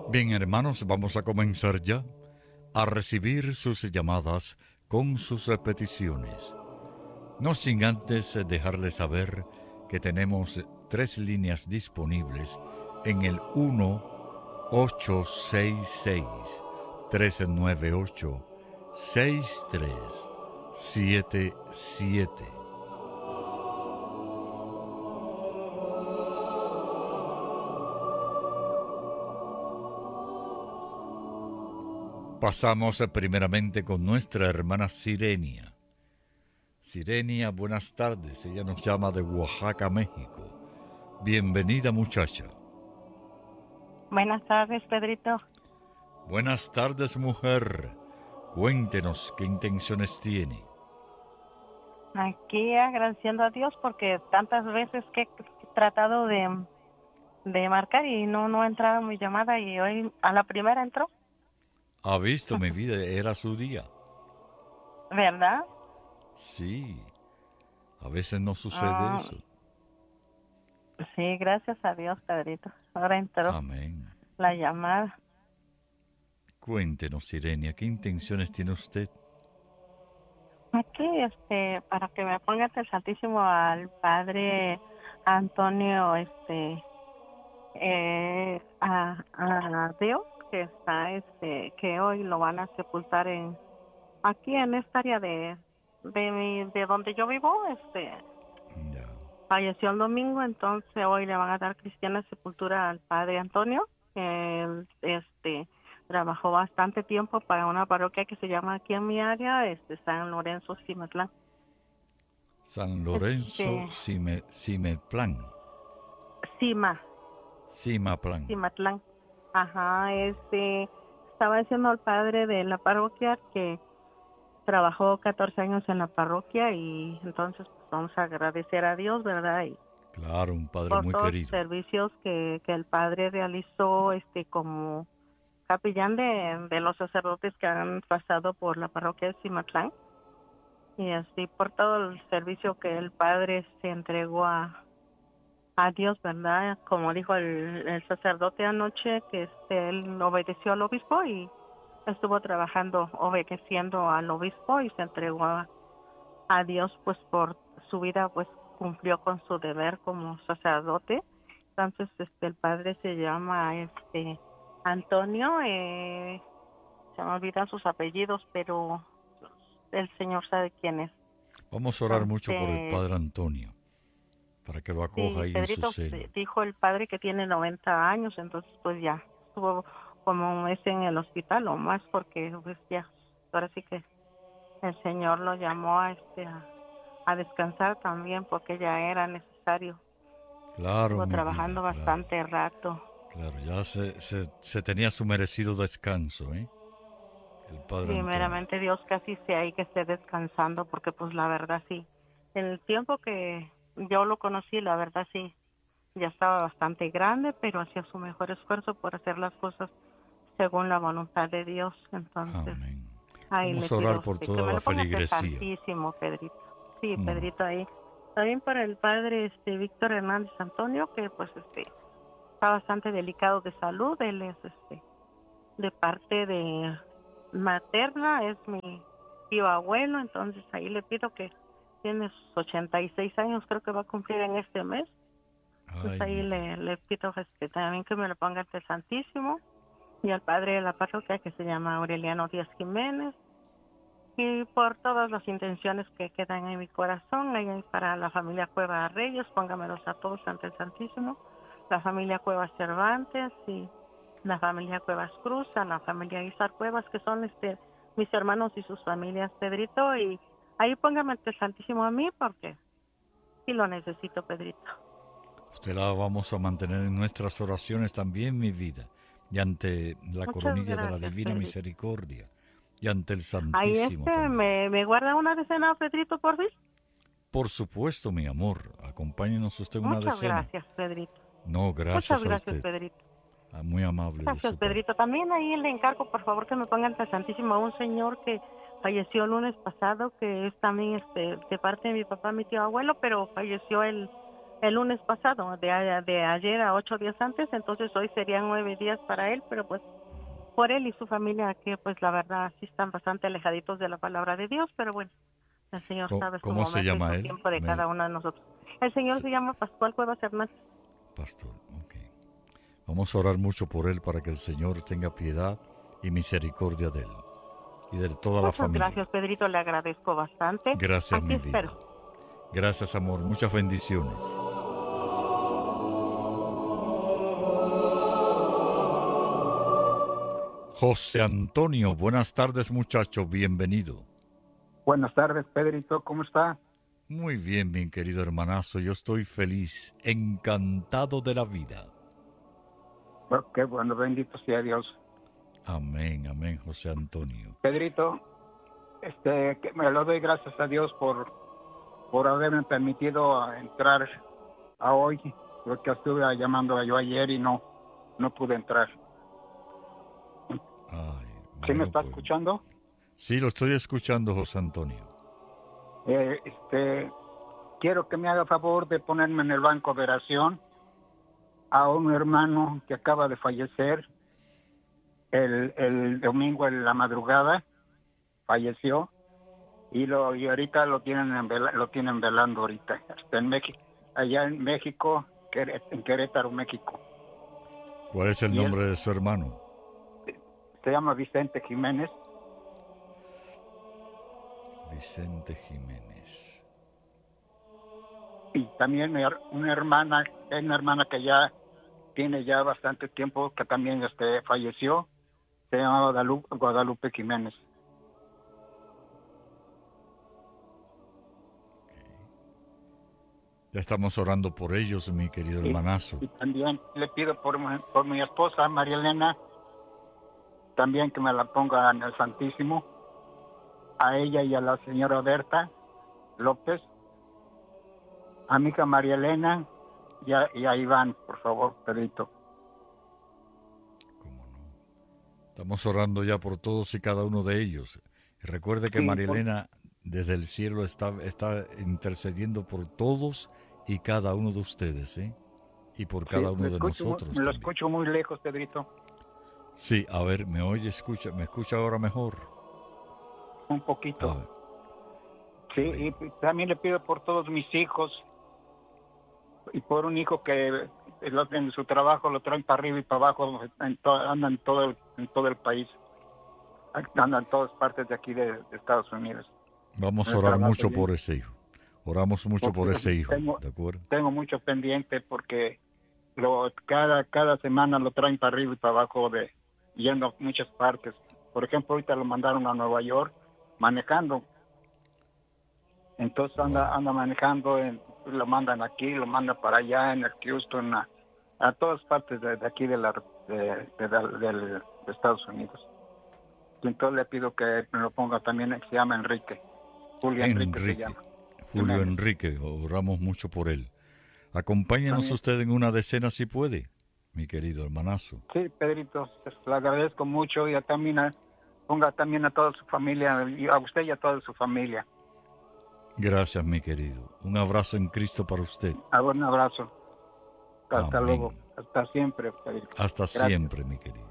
Bien, hermanos, vamos a comenzar ya a recibir sus llamadas con sus peticiones. No sin antes dejarles saber que tenemos tres líneas disponibles en el 1-866-398-6377. Pasamos primeramente con nuestra hermana Sirenia. Sirenia, buenas tardes. Ella nos llama de Oaxaca, México. Bienvenida, muchacha. Buenas tardes, Pedrito. Buenas tardes, mujer. Cuéntenos qué intenciones tiene. Aquí agradeciendo a Dios porque tantas veces que he tratado de marcar y no ha entrado mi llamada y hoy a la primera entró, Ha visto mi vida, era su día. ¿verdad? Sí, a veces no sucede Ah, eso. sí, gracias a Dios, Pedrito. Ahora entró Amén. la llamada. Cuéntenos, Sirenia, qué intenciones tiene usted. Aquí, para que me ponga ante el Santísimo al Padre Antonio, a Dios, que está, que hoy lo van a sepultar aquí en esta área de donde yo vivo. Ya. Falleció el domingo, entonces hoy le van a dar cristiana sepultura al Padre Antonio. Él, trabajó bastante tiempo para una parroquia que se llama aquí en mi área, San Lorenzo Cimatlán. San Lorenzo Este, Simeplan. Cima, Simaplan. Cimatlán. Ajá, estaba diciendo al padre de la parroquia que trabajó 14 años en la parroquia y entonces pues, vamos a agradecer a Dios, ¿verdad? Y Claro, un padre por muy todos los querido. servicios que el padre realizó como capellán de los sacerdotes que han pasado por la parroquia de Cimatlán y así por todo el servicio que el padre se entregó a Dios, ¿verdad? Como dijo el sacerdote anoche, que él obedeció al obispo y estuvo trabajando, obedeciendo al obispo y se entregó a Dios, pues por su vida, pues cumplió con su deber como sacerdote. Entonces, el padre se llama, Antonio, se me olvidan sus apellidos, pero el Señor sabe quién es. Vamos a orar mucho por el Entonces, padre Antonio, para que lo acoja sí, ahí en su Pedrito, seno. dijo el padre que tiene 90 años, entonces pues ya estuvo como un mes en el hospital o más porque pues ya, ahora sí que el Señor lo llamó a descansar también porque ya era necesario. Claro, Estuvo mi vida, trabajando claro. bastante rato. Claro, ya se tenía su merecido descanso, ¿eh? El padre Antonio. Primeramente Dios casi sea ahí que esté descansando porque pues la verdad sí, el tiempo que yo lo conocí, la verdad sí, ya estaba bastante grande, pero hacía su mejor esfuerzo por hacer las cosas según la voluntad de Dios. Entonces, Amén. ahí le Vamos a orar pido por que toda me la lo ponga este feligresía. santísimo, Pedrito. Sí, ¿Cómo no? Pedrito ahí. También para el padre Víctor Hernández Antonio, que pues está bastante delicado de salud. Él es de parte de materna, es mi tío abuelo, entonces ahí le pido que tiene sus 86 años, creo que va a cumplir en este mes. Entonces Ay, ahí mi vida. le pido también que me lo ponga ante el Santísimo y al padre de la parroquia que se llama Aureliano Díaz Jiménez y por todas las intenciones que quedan en mi corazón, ahí para la familia Cueva Reyes, póngamelos a todos ante el Santísimo, la familia Cuevas Cervantes y la familia Cuevas Cruz, a la familia Izar Cuevas, que son mis hermanos y sus familias, Pedrito, y ahí póngame ante el Santísimo a mí porque sí lo necesito, Pedrito. Usted la vamos a mantener en nuestras oraciones también, mi vida. Y ante la Muchas coronilla de la gracias, Divina Pedrito. Misericordia. Y ante el Ahí Santísimo también. me guarda una decena, Pedrito, por fin. Por supuesto, mi amor. Acompáñenos usted en una Muchas decena. gracias, Pedrito. No, Muchas gracias a gracias, usted. Pedrito. Muy amable de Gracias, su parte. Pedrito. También ahí le encargo, por favor, que me pongan ante el Santísimo a un señor que falleció el lunes pasado, que es también de parte de mi papá, mi tío abuelo, pero falleció el lunes pasado, de ayer a 8 días antes, entonces hoy serían 9 días para él, pero pues por él y su familia, que pues la verdad sí están bastante alejaditos de la palabra de Dios, pero bueno, el Señor sabe su ¿Cómo se momento y llama su él? tiempo de cada uno de nosotros. El Señor se llama Pascual Cuevas Hernández. Pastor, ok. Vamos a orar mucho por él para que el Señor tenga piedad y misericordia de él y de toda la Muchas familia. gracias, Pedrito, le agradezco bastante. Gracias, Aquí mi vida. espero. Gracias, amor. Muchas bendiciones. José Antonio, buenas tardes, muchacho. Bienvenido. Buenas tardes, Pedrito, ¿cómo está? Muy bien, mi querido hermanazo. Yo estoy feliz, encantado de la vida. Bueno, qué bueno, bendito sea Dios. Amén, amén, José Antonio. Pedrito, que me lo doy gracias a Dios por haberme permitido entrar a hoy, porque estuve llamando yo ayer y no pude entrar. Ay, ¿Sí me bueno, está pues. escuchando? Sí, lo estoy escuchando, José Antonio. Quiero que me haga favor de ponerme en el banco de oración a un hermano que acaba de fallecer el domingo en la madrugada, falleció. Y ahorita lo tienen velando ahorita, en México, allá en México, en Querétaro, México. ¿Cuál es el Y él nombre de su hermano? se llama Vicente Jiménez. Vicente Jiménez. Y también una hermana que ya tiene ya bastante tiempo, que también falleció, se llama Guadalupe Jiménez. Ya estamos orando por ellos, mi querido hermanazo. Y también le pido por mi esposa, María Elena, también que me la ponga en el Santísimo, a ella y a la señora Berta López, a mi hija María Elena y a Iván, por favor, Pedrito. ¿Cómo no? Estamos orando ya por todos y cada uno de ellos. Y recuerde que Sí, María Elena desde el cielo está intercediendo por todos y cada uno de ustedes, ¿eh? Y por cada uno de nosotros me lo también. escucho muy lejos, Pedrito. Sí, a ver, ¿me oye? ¿Me escucha ahora mejor? Un poquito. A ver. Sí, Bueno. y también le pido por todos mis hijos y por un hijo que en su trabajo lo traen para arriba y para abajo, anda en todo el país, anda en todas partes de aquí de Estados Unidos. Vamos En a el orar trabajo, mucho por ese hijo. Oramos mucho por ese hijo, ¿de acuerdo? Tengo mucho pendiente porque cada semana lo traen para arriba y para abajo, yendo a muchas partes. Por ejemplo, ahorita lo mandaron a Nueva York manejando. Entonces anda manejando, lo mandan aquí, lo mandan para allá, en el Houston, a todas partes de aquí de Estados Unidos. Y entonces le pido que me lo ponga también, que se llama Enrique. Julio Enrique se llama. Julio Jiménez. Enrique, oramos mucho por él. Acompáñenos También. usted en una decena si puede, mi querido hermanazo. Sí, Pedrito, le agradezco mucho y también ponga también a toda su familia, y a usted y a toda su familia. Gracias, mi querido. Un abrazo en Cristo para usted. Un abrazo. Hasta Amén. luego. Hasta siempre, Pedrito. Hasta Gracias. siempre, mi querido.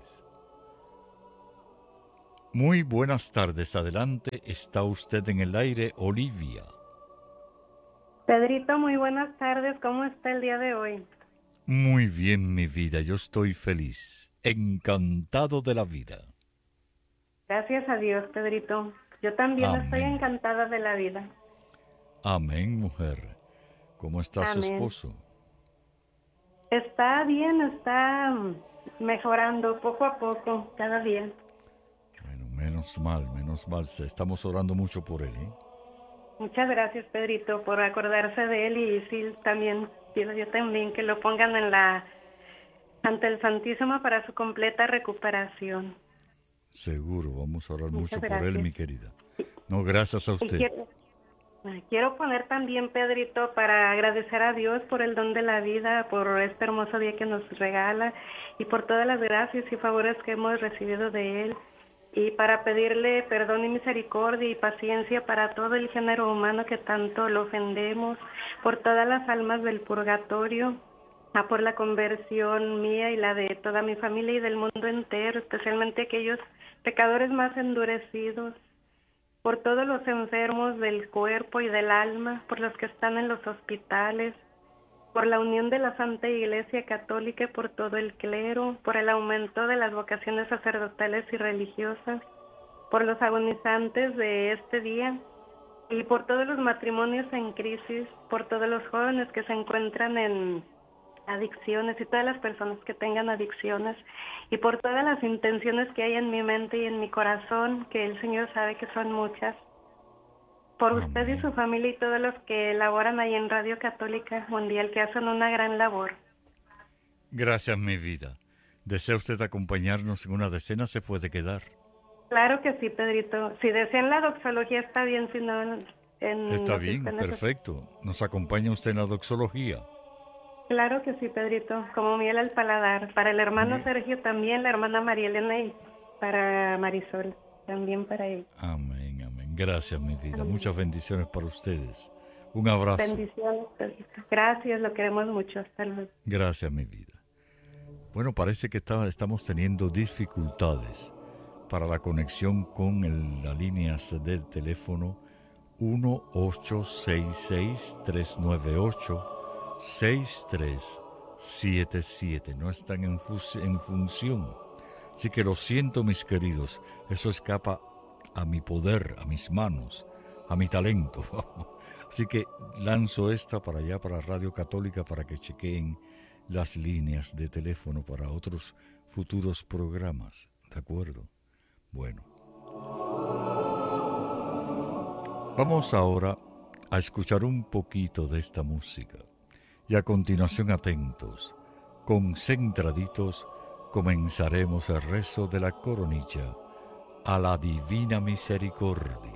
Muy buenas tardes. Adelante. Está usted en el aire, Olivia. Pedrito, muy buenas tardes. ¿Cómo está el día de hoy? Muy bien, mi vida. Yo estoy feliz. Encantado de la vida. Gracias a Dios, Pedrito. Yo también estoy Amén. encantada de la vida. Amén, mujer. ¿Cómo está su Amén. esposo? Está bien, está mejorando poco a poco, cada día. Bueno, menos mal. Estamos orando mucho por él, ¿eh? Muchas gracias, Pedrito, por acordarse de él, y sí, también pido yo también que lo pongan ante el Santísimo para su completa recuperación. Seguro, vamos a orar Muchas mucho por él, gracias. mi querida. No, gracias a Y usted. quiero poner también, Pedrito, para agradecer a Dios por el don de la vida, por este hermoso día que nos regala y por todas las gracias y favores que hemos recibido de Él. y para pedirle perdón y misericordia y paciencia para todo el género humano que tanto lo ofendemos, por todas las almas del purgatorio, por la conversión mía y la de toda mi familia y del mundo entero, especialmente aquellos pecadores más endurecidos, por todos los enfermos del cuerpo y del alma, por los que están en los hospitales, por la unión de la Santa Iglesia Católica y por todo el clero, por el aumento de las vocaciones sacerdotales y religiosas, por los agonizantes de este día y por todos los matrimonios en crisis, por todos los jóvenes que se encuentran en adicciones y todas las personas que tengan adicciones y por todas las intenciones que hay en mi mente y en mi corazón, que el Señor sabe que son muchas. Por usted y su familia y todos los que laboran ahí en Radio Católica Mundial, que hacen una gran labor. Gracias, mi vida. ¿Desea usted acompañarnos en una decena? ¿Se puede quedar? Claro que sí, Pedrito. Si desean la doxología está bien, si no... Está bien, perfecto. ¿Nos acompaña usted en la doxología? Claro que sí, Pedrito, como miel al paladar. Para el hermano Sergio también, la hermana María Elena y para Marisol, también para él. Amén, amén. Gracias, mi vida. Amén. Muchas bendiciones para ustedes. Un abrazo. Bendiciones, Pedrito. Gracias, lo queremos mucho. Hasta luego. Gracias, mi vida. Bueno, parece que estamos teniendo dificultades para la conexión con las líneas del teléfono 1-866-398-6377. No están en función. Así que lo siento, mis queridos. Eso escapa a mi poder, a mis manos, a mi talento. Así que lanzo esta para allá, para Radio Católica, para que chequeen las líneas de teléfono para otros futuros programas. ¿De acuerdo? Bueno. Vamos ahora a escuchar un poquito de esta música. Y a continuación, atentos, concentraditos, comenzaremos el rezo de la coronilla a la Divina Misericordia.